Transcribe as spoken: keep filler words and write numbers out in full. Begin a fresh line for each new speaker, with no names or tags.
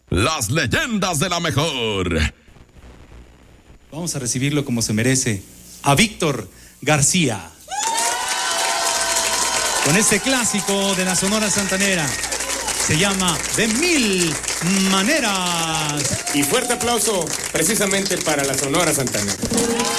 las leyendas de la mejor.
Vamos a recibirlo como se merece, a Víctor García, con este clásico de la Sonora Santanera. Se llama De Mil Maneras.
Y fuerte aplauso precisamente para la Sonora Santanera.